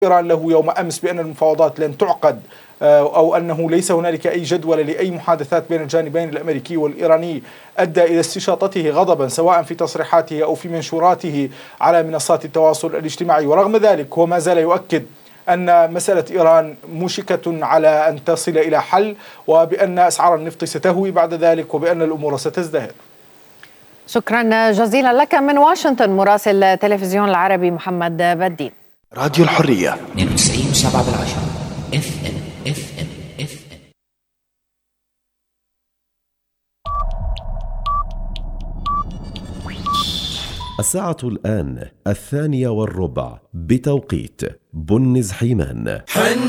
إيران له يوم أمس بأن المفاوضات لن تعقد أو أنه ليس هنالك أي جدول لأي محادثات بين الجانبين الأمريكي والإيراني أدى إلى استشاطته غضبا سواء في تصريحاته أو في منشوراته على منصات التواصل الاجتماعي. ورغم ذلك هو ما زال يؤكد أن مسألة إيران مشكة على أن تصل إلى حل، وبأن أسعار النفط ستهوي بعد ذلك، وبأن الأمور ستزدهر. شكرا جزيلا لك من واشنطن مراسل تلفزيون العربي محمد بدي. راديو الحرية 92.7 FM. الساعة الآن 2:15 بتوقيت بنز حيمان.